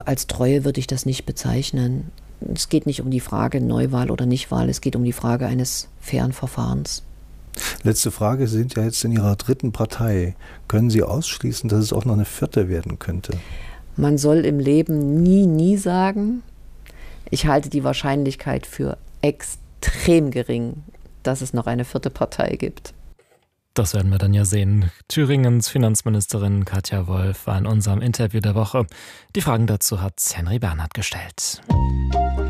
Als Treue würde ich das nicht bezeichnen. Es geht nicht um die Frage Neuwahl oder Nichtwahl, es geht um die Frage eines fairen Verfahrens. Letzte Frage, Sie sind ja jetzt in Ihrer dritten Partei. Können Sie ausschließen, dass es auch noch eine vierte werden könnte? Man soll im Leben nie sagen. Ich halte die Wahrscheinlichkeit für extrem gering, dass es noch eine vierte Partei gibt. Das werden wir dann ja sehen. Thüringens Finanzministerin Katja Wolf war in unserem Interview der Woche. Die Fragen dazu hat Henry Bernhard gestellt.